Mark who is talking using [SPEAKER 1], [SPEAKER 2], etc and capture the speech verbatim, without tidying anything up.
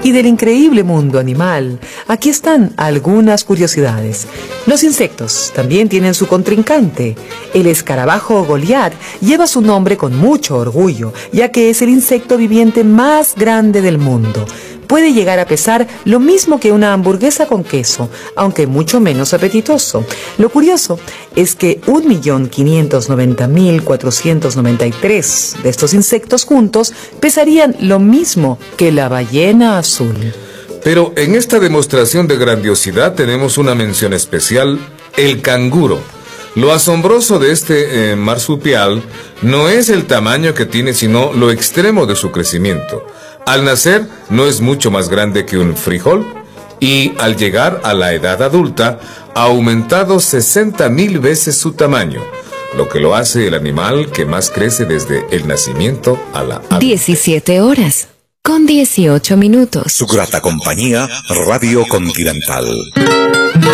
[SPEAKER 1] y del increíble mundo animal, aquí están algunas curiosidades. Los insectos también tienen su contrincante. El escarabajo Goliat lleva su nombre con mucho orgullo, ya que es el insecto viviente más grande del mundo. Puede llegar a pesar lo mismo que una hamburguesa con queso, aunque mucho menos apetitoso. Lo curioso es que un millón quinientos noventa mil cuatrocientos noventa y tres de estos insectos juntos pesarían lo mismo que la ballena azul.
[SPEAKER 2] Pero en esta demostración de grandiosidad tenemos una mención especial: el canguro. Lo asombroso de este eh, marsupial no es el tamaño que tiene, sino lo extremo de su crecimiento. Al nacer no es mucho más grande que un frijol y al llegar a la edad adulta ha aumentado sesenta mil veces su tamaño, lo que lo hace el animal que más crece desde el nacimiento a la adultez.
[SPEAKER 3] diecisiete horas con dieciocho minutos.
[SPEAKER 4] Su grata compañía, Radio Continental.